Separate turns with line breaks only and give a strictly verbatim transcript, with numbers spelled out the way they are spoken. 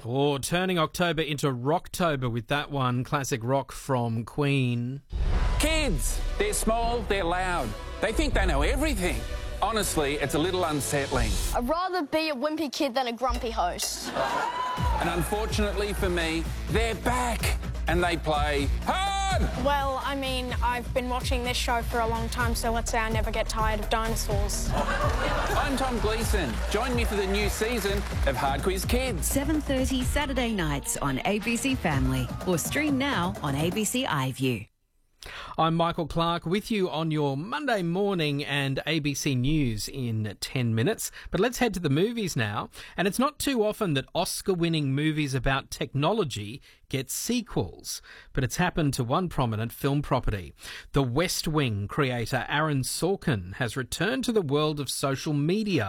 Or turning October into Rocktober with that one, classic rock from Queen.
Kids, they're small, they're loud. They think they know everything. Honestly, it's a little unsettling.
I'd rather be a wimpy kid than a grumpy host.
And unfortunately for me, they're back and they play hard!
Well, I mean, I've been watching this show for a long time, so let's say I never get tired of dinosaurs.
I'm Tom Gleeson. Join me for the new season of Hard Quiz Kids.
seven thirty Saturday nights on A B C Family or stream now on A B C iView.
I'm Michael Clark with you on your Monday morning and A B C News in ten minutes. But let's head to the movies now. And it's not too often that Oscar-winning movies about technology get sequels, but it's happened to one prominent film property. The West Wing creator Aaron Sorkin has returned to the world of social media